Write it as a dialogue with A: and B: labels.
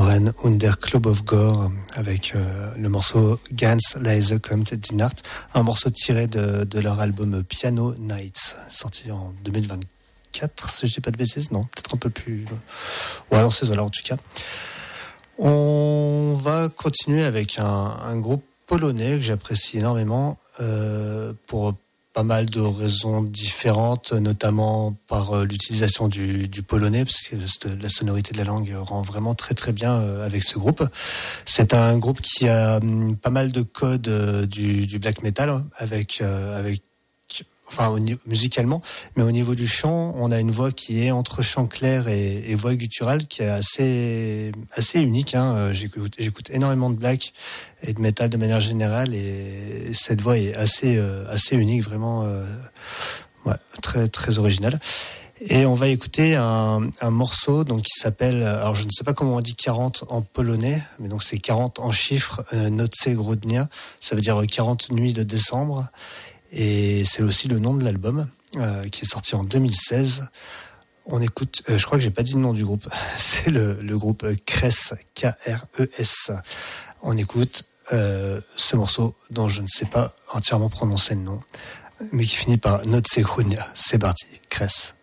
A: Gören und der Club of Gore avec le morceau Ganz leise kommt die Nacht, un morceau tiré de leur album Piano Nights, sorti en 2024, si je dis pas de bêtises, non, peut-être un peu plus... Ouais, dans ces eaux-là en tout cas. On va continuer avec un groupe polonais que j'apprécie énormément pour pas mal de raisons différentes, notamment par l'utilisation du polonais, parce que la sonorité de la langue rend vraiment très très bien avec ce groupe. C'est un groupe qui a pas mal de codes du black metal, avec musicalement, mais au niveau du chant, on a une voix qui est entre chant clair et voix gutturale qui est assez unique. J'écoute énormément de black et de metal de manière générale, et cette voix est assez unique, vraiment très très originale. Et on va écouter un morceau donc qui s'appelle, alors je ne sais pas comment on dit 40 en polonais, mais donc c'est 40 en chiffres, Noce Grudnia, ça veut dire 40 nuits de décembre. Et c'est aussi le nom de l'album qui est sorti en 2016. On écoute, je crois que j'ai pas dit le nom du groupe, c'est le groupe Kres, K-R-E-S. On écoute ce morceau dont je ne sais pas entièrement prononcer le nom, mais qui finit par Noce Grudnia. C'est parti, Kres.